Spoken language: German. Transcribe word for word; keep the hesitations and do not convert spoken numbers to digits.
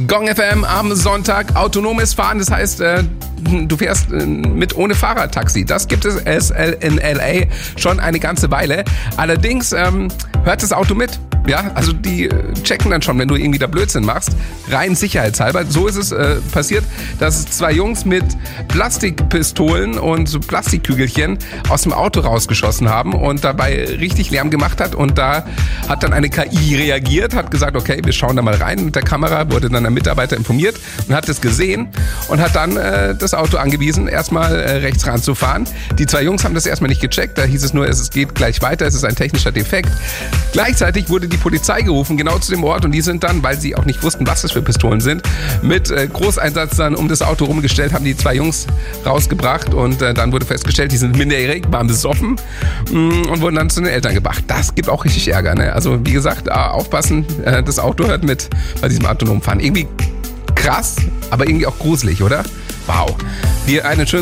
Gong F M am Sonntag, autonomes Fahren, das heißt, äh, du fährst äh, mit ohne Fahrradtaxi. Das gibt es in L A schon eine ganze Weile. Allerdings ähm, hört das Auto mit. Ja, also die checken dann schon, wenn du irgendwie da Blödsinn machst, rein sicherheitshalber. So ist es äh, passiert, dass zwei Jungs mit Plastikpistolen und so Plastikkügelchen aus dem Auto rausgeschossen haben und dabei richtig Lärm gemacht hat. Und da hat dann eine K I reagiert, hat gesagt, okay, wir schauen da mal rein. Mit der Kamera wurde dann ein Mitarbeiter informiert und hat das gesehen und hat dann äh, das Auto angewiesen, erstmal äh, rechts ranzufahren. Die zwei Jungs haben das erstmal nicht gecheckt, da hieß es nur, es geht gleich weiter, es ist ein technischer Defekt. Gleichzeitig wurde die Polizei gerufen, genau zu dem Ort, und die sind dann, weil sie auch nicht wussten, was das für Pistolen sind, mit äh, Großeinsatz dann um das Auto rumgestellt, haben die zwei Jungs rausgebracht und äh, dann wurde festgestellt, die sind minderjährig, waren besoffen mh, und wurden dann zu den Eltern gebracht. Das gibt auch richtig Ärger, ne? Also wie gesagt, äh, aufpassen, äh, das Auto hört mit bei diesem autonomen Fahren. Irgendwie krass, aber irgendwie auch gruselig, oder? Wow. Dir einen schönen